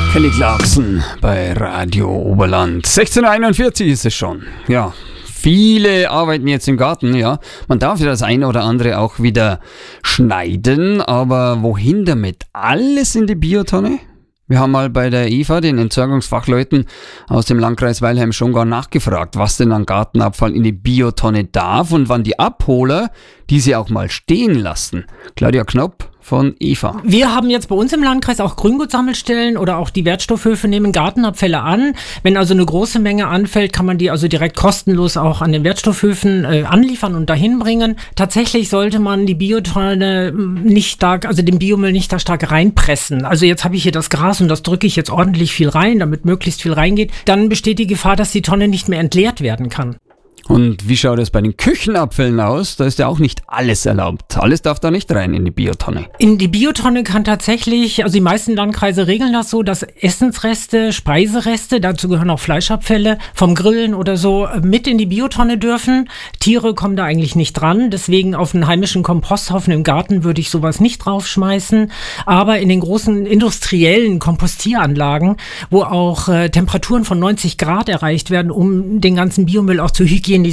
Kelly Clarkson bei Radio Oberland. 16:41 ist es schon. Ja, viele arbeiten jetzt im Garten, ja. Man darf ja das eine oder andere auch wieder schneiden, aber wohin damit? Alles in die Biotonne? Wir haben mal bei der Eva, den Entsorgungsfachleuten aus dem Landkreis Weilheim-Schongau, nachgefragt, was denn an Gartenabfall in die Biotonne darf und wann die Abholer diese auch mal stehen lassen. Claudia Knopp von Eva. Wir haben jetzt bei uns im Landkreis auch Grüngut-Sammelstellen oder auch die Wertstoffhöfe nehmen Gartenabfälle an. Wenn also eine große Menge anfällt, kann man die also direkt kostenlos auch an den Wertstoffhöfen anliefern und dahin bringen. Tatsächlich sollte man die Biotonne nicht stark, also den Biomüll nicht da stark reinpressen. Also jetzt habe ich hier das Gras und das drücke ich jetzt ordentlich viel rein, damit möglichst viel reingeht. Dann besteht die Gefahr, dass die Tonne nicht mehr entleert werden kann. Und wie schaut es bei den Küchenabfällen aus? Da ist ja auch nicht alles erlaubt. Alles darf da nicht rein in die Biotonne. In die Biotonne kann tatsächlich, also die meisten Landkreise regeln das so, dass Essensreste, Speisereste, dazu gehören auch Fleischabfälle vom Grillen oder so, mit in die Biotonne dürfen. Tiere kommen da eigentlich nicht dran. Deswegen auf einen heimischen Komposthaufen im Garten würde ich sowas nicht draufschmeißen. Aber in den großen industriellen Kompostieranlagen, wo auch Temperaturen von 90 Grad erreicht werden, um den ganzen Biomüll auch zu hygienisieren,